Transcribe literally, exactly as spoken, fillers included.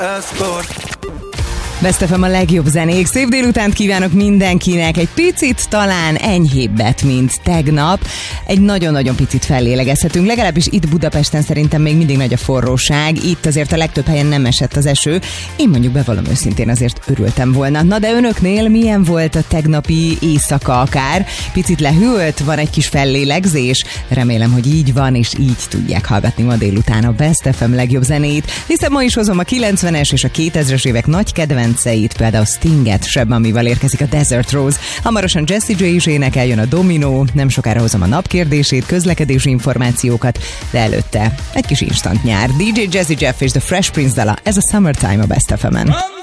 Best ef em a legjobb zenék. Szép délutánt kívánok mindenkinek. Egy picit talán enyhébbet, mint tegnap. Egy nagyon-nagyon picit fellélegezhetünk. Legalábbis itt Budapesten szerintem még mindig nagy a forróság. Itt azért a legtöbb helyen nem esett az eső. Én mondjuk bevallom őszintén azért örültem volna. Na de önöknél milyen volt a tegnapi éjszaka akár? Picit lehűlt? Van egy kis fellélegzés? Remélem, hogy így van, és így tudják hallgatni ma délután a Best ef em legjobb zenét. Hiszen ma is hozom a kilencvenes és a kétezres évek nagy kedvenc például Stinget, Seb Mamival érkezik a Desert Rose. Hamarosan Jessie J is énekel, jön a Domino, nem sokára hozom a napkérdését, közlekedési információkat, de előtte egy kis instant nyár. dé dzsé Jazzy Jeff és The Fresh Prince dala, ez a Summertime a Best ef emen.